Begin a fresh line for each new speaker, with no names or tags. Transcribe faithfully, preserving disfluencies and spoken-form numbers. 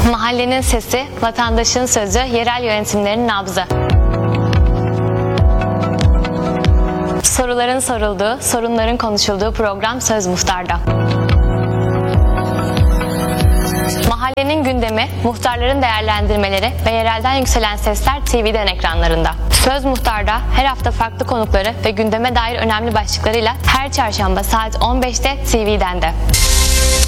Mahallenin sesi, vatandaşın sözü, yerel yönetimlerin nabzı. Soruların sorulduğu, sorunların konuşulduğu program Söz Muhtar'da. Mahallenin gündemi, muhtarların değerlendirmeleri ve yerelden yükselen sesler T V'den ekranlarında. Söz Muhtar'da her hafta farklı konukları ve gündeme dair önemli başlıklarıyla her çarşamba saat on beşte T V'den de.